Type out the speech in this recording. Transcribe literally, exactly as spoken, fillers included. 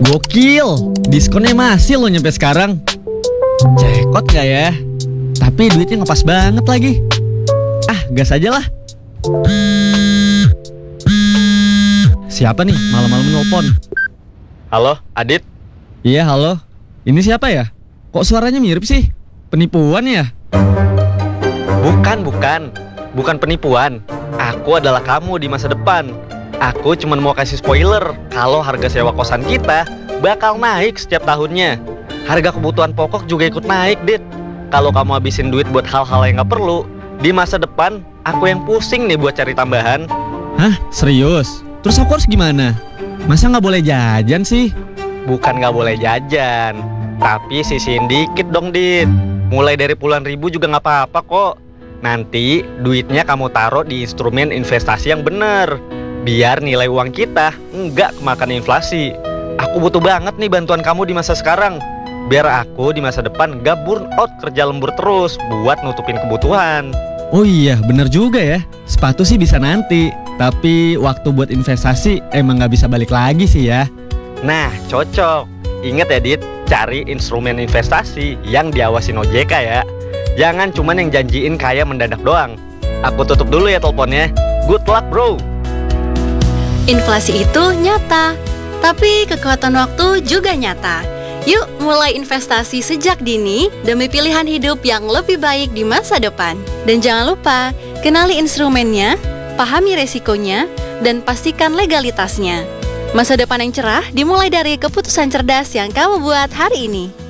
Gokil, diskonnya masih lo nyampe sekarang. Cekot gak ya? Tapi duitnya ngepas banget lagi. Ah, gas aja lah. Siapa nih malam-malam nelpon? Halo, Adit? Iya, halo. Ini siapa ya? Kok suaranya mirip sih? Penipuan ya? Bukan, bukan. Bukan penipuan. Aku adalah kamu di masa depan. Aku cuma mau kasih spoiler kalau harga sewa kosan kita bakal naik setiap tahunnya. Harga kebutuhan pokok juga ikut naik, Dit. Kalau kamu habisin duit buat hal-hal yang gak perlu, di masa depan aku yang pusing nih buat cari tambahan. Hah? Serius? Terus aku harus gimana? Masa gak boleh jajan sih? Bukan gak boleh jajan, tapi sisihin dikit dong, Dit. Mulai dari puluhan ribu juga gak apa-apa kok. Nanti duitnya kamu taruh di instrumen investasi yang bener, biar nilai uang kita nggak kemakan inflasi. Aku butuh banget nih bantuan kamu di masa sekarang, biar aku di masa depan gak burn out kerja lembur terus buat nutupin kebutuhan. Oh iya, bener juga ya. Sepatu sih bisa nanti, tapi waktu buat investasi emang gak bisa balik lagi sih ya. Nah, cocok. Ingat ya, Dit, cari instrumen investasi yang diawasin O J K ya. Jangan cuman yang janjiin kaya mendadak doang. Aku tutup dulu ya teleponnya. Good luck, bro. Inflasi itu nyata, tapi kekuatan waktu juga nyata. Yuk mulai investasi sejak dini demi pilihan hidup yang lebih baik di masa depan. Dan jangan lupa, kenali instrumennya, pahami resikonya, dan pastikan legalitasnya. Masa depan yang cerah dimulai dari keputusan cerdas yang kamu buat hari ini.